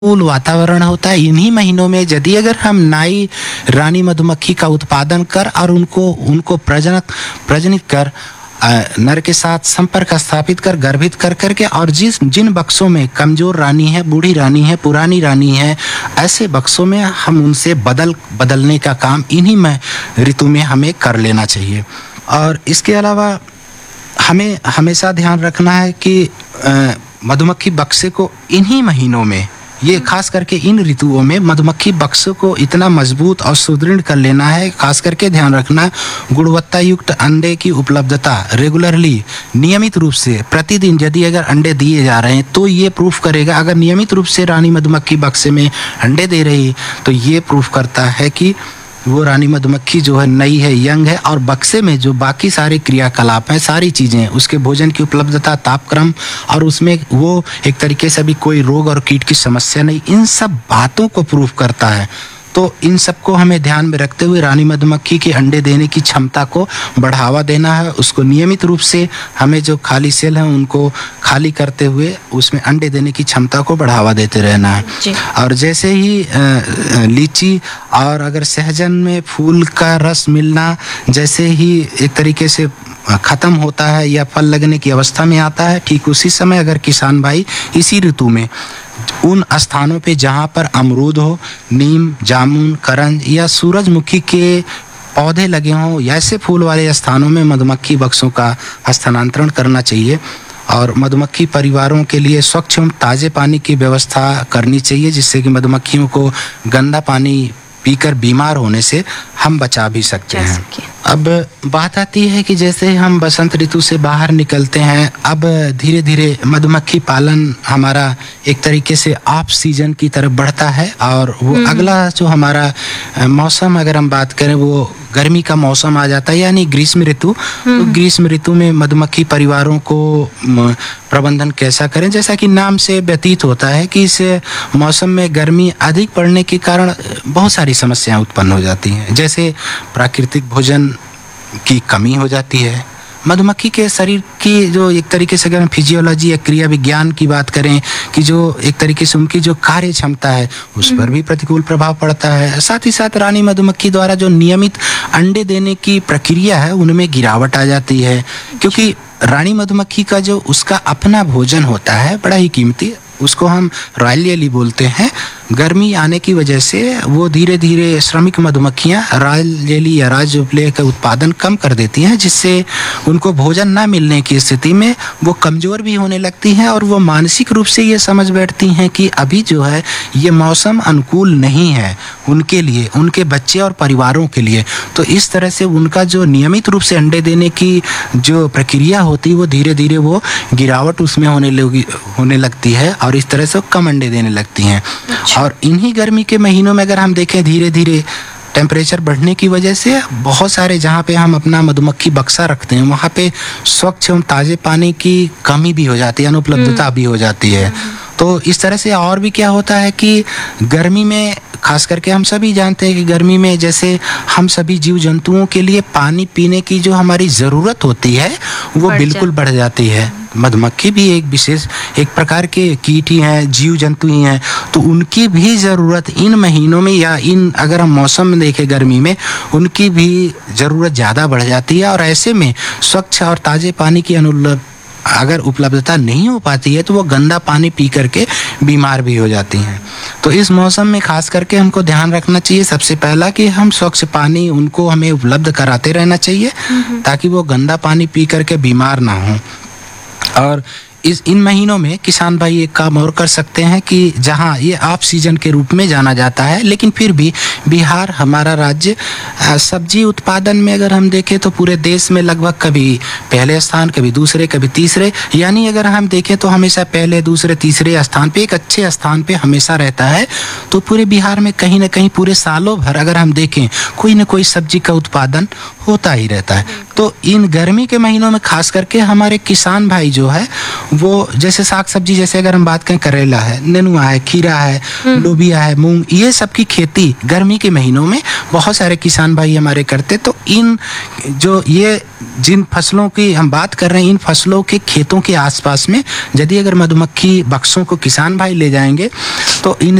अनुकूल वातावरण होता है। इन्हीं महीनों में यदि अगर हम नाई रानी मधुमक्खी का उत्पादन कर और उनको प्रजनित कर नर के साथ संपर्क स्थापित कर गर्भित कर करके और जिन बक्सों में कमजोर रानी है, बूढ़ी रानी है, पुरानी रानी है, ऐसे बक्सों में हम उनसे बदलने का काम इन्हीं में ऋतु में हमें कर लेना चाहिए। और इसके अलावा हमें हमेशा ध्यान रखना है कि मधुमक्खी बक्से को इन्हीं महीनों में, ये खास करके इन ऋतुओं में मधुमक्खी बक्सों को इतना मजबूत और सुदृढ़ कर लेना है। खास करके ध्यान रखना गुणवत्ता युक्त अंडे की उपलब्धता रेगुलरली, नियमित रूप से प्रतिदिन यदि अगर अंडे दिए जा रहे हैं तो ये प्रूफ करेगा, अगर नियमित रूप से रानी मधुमक्खी बक्से में अंडे दे रही तो ये प्रूफ करता है कि वो रानी मधुमक्खी जो है नई है, यंग है, और बक्से में जो बाकी सारे क्रियाकलाप हैं, सारी चीज़ें, उसके भोजन की उपलब्धता, तापक्रम, और उसमें वो एक तरीके से भी कोई रोग और कीट की समस्या नहीं, इन सब बातों को प्रूफ करता है। तो इन सबको हमें ध्यान में रखते हुए रानी मधुमक्खी के अंडे देने की क्षमता को बढ़ावा देना है। उसको नियमित रूप से हमें जो खाली सेल हैं उनको खाली करते हुए उसमें अंडे देने की क्षमता को बढ़ावा देते रहना है। और जैसे ही लीची और अगर सहजन में फूल का रस मिलना जैसे ही एक तरीके से ख़त्म होता है या फल लगने की अवस्था में आता है, ठीक उसी समय अगर किसान भाई इसी ऋतु में उन स्थानों पे जहाँ पर अमरूद हो, नीम, जामुन, करंज या सूरजमुखी के पौधे लगे हों, ऐसे फूल वाले स्थानों में मधुमक्खी बक्सों का स्थानांतरण करना चाहिए। और मधुमक्खी परिवारों के लिए स्वच्छ एवं ताज़े पानी की व्यवस्था करनी चाहिए, जिससे कि मधुमक्खियों को गंदा पानी पीकर बीमार होने से हम बचा भी सकते हैं। अब बात आती है कि जैसे हम बसंत ऋतु से बाहर निकलते हैं, अब धीरे धीरे मधुमक्खी पालन हमारा एक तरीके से ऑफ सीजन की तरफ बढ़ता है। और वो अगला जो हमारा मौसम अगर हम बात करें वो गर्मी का मौसम आ जाता है, यानी ग्रीष्म ऋतु। तो ग्रीष्म ऋतु में मधुमक्खी परिवारों को प्रबंधन कैसा करें, जैसा कि नाम से व्यतीत होता है कि इस मौसम में गर्मी अधिक पड़ने के कारण बहुत सारी समस्याएं उत्पन्न हो जाती हैं। जैसे प्राकृतिक भोजन की कमी हो जाती है, मधुमक्खी के शरीर की जो एक तरीके से अगर फिजियोलॉजी या क्रिया विज्ञान की बात करें कि जो एक तरीके से उनकी जो कार्य क्षमता है उस पर भी प्रतिकूल प्रभाव पड़ता है। साथ ही साथ रानी मधुमक्खी द्वारा जो नियमित अंडे देने की प्रक्रिया है उनमें गिरावट आ जाती है, क्योंकि रानी मधुमक्खी का जो उसका अपना भोजन होता है बड़ा ही कीमती, उसको हम रॉयल जेली बोलते हैं। गर्मी आने की वजह से वो धीरे धीरे श्रमिक मधुमक्खियाँ रॉयल जेली या राजउपले का उत्पादन कम कर देती हैं, जिससे उनको भोजन ना मिलने की स्थिति में वो कमज़ोर भी होने लगती हैं और वो मानसिक रूप से ये समझ बैठती हैं कि अभी जो है ये मौसम अनुकूल नहीं है उनके लिए, उनके बच्चे और परिवारों के लिए। तो इस तरह से उनका जो नियमित रूप से अंडे देने की जो प्रक्रिया होती है वो धीरे धीरे वो गिरावट उसमें होने लगती है और इस तरह से कम अंडे देने लगती हैं। और इन्हीं गर्मी के महीनों में अगर हम देखें धीरे धीरे टेम्परेचर बढ़ने की वजह से बहुत सारे जहाँ पे हम अपना मधुमक्खी बक्सा रखते हैं वहाँ पे स्वच्छ एवं ताज़े पानी की कमी भी हो जाती है, अनुपलब्धता भी हो जाती है। तो इस तरह से और भी क्या होता है कि गर्मी में खास करके हम सभी जानते हैं कि गर्मी में जैसे हम सभी जीव जंतुओं के लिए पानी पीने की जो हमारी ज़रूरत होती है वो बिल्कुल बढ़ जाती है। मधुमक्खी भी एक विशेष एक प्रकार के कीट ही हैं, जीव जंतु ही हैं, तो उनकी भी ज़रूरत इन महीनों में या इन अगर हम मौसम में देखें गर्मी में उनकी भी ज़रूरत ज़्यादा बढ़ जाती है। और ऐसे में स्वच्छ और ताज़े पानी की अगर उपलब्धता नहीं हो पाती है तो वो गंदा पानी पी करके बीमार भी हो जाती हैं। तो इस मौसम में खास करके हमको ध्यान रखना चाहिए सबसे पहला कि हम स्वच्छ पानी उनको हमें उपलब्ध कराते रहना चाहिए ताकि वो गंदा पानी पी करके बीमार ना हो। और इन महीनों में किसान भाई एक काम और कर सकते हैं कि जहां ये ऑफ सीजन के रूप में जाना जाता है लेकिन फिर भी बिहार हमारा राज्य सब्जी उत्पादन में अगर हम देखें तो पूरे देश में लगभग कभी पहले स्थान, कभी दूसरे, कभी तीसरे, यानी अगर हम देखें तो हमेशा पहले, दूसरे, तीसरे स्थान पे, एक अच्छे स्थान पे हमेशा रहता है। तो पूरे बिहार में कहीं ना कहीं पूरे सालों भर अगर हम देखें कोई ना कोई सब्जी का उत्पादन होता ही रहता है। तो इन गर्मी के महीनों में खास करके हमारे किसान भाई जो है वो जैसे साग सब्जी, जैसे अगर हम बात करें करेला है, नेनुआ है, खीरा है, लोबिया है, मूंग, ये सब की खेती गर्मी के महीनों में बहुत सारे किसान भाई हमारे करते। तो इन जो ये जिन फसलों की हम बात कर रहे हैं, इन फसलों के खेतों के आसपास में यदि अगर मधुमक्खी बक्सों को किसान भाई ले जाएंगे तो इन